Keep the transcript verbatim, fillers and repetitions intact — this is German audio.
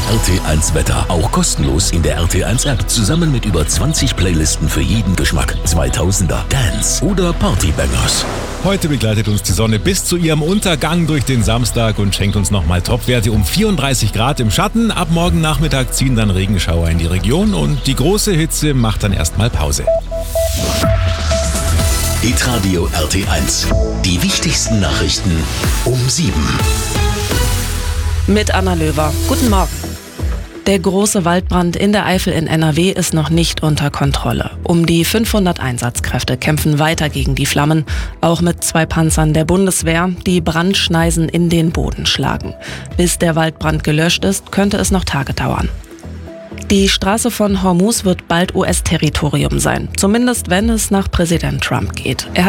R T eins Wetter. Auch kostenlos in der R T eins App. Zusammen mit über zwanzig Playlisten für jeden Geschmack. zweitausender, Dance oder Partybangers. Heute begleitet uns die Sonne bis zu ihrem Untergang durch den Samstag und schenkt uns nochmal Topwerte um vierunddreißig Grad im Schatten. Ab morgen Nachmittag ziehen dann Regenschauer in die Region und die große Hitze macht dann erstmal Pause. Hitradio R T eins. Die wichtigsten Nachrichten um sieben. Mit Anna Löwer. Guten Morgen. Der große Waldbrand in der Eifel in N R W ist noch nicht unter Kontrolle. Um die fünfhundert Einsatzkräfte kämpfen weiter gegen die Flammen, auch mit zwei Panzern der Bundeswehr, die Brandschneisen in den Boden schlagen. Bis der Waldbrand gelöscht ist, könnte es noch Tage dauern. Die Straße von Hormuz wird bald U S-Territorium sein, zumindest wenn es nach Präsident Trump geht. Er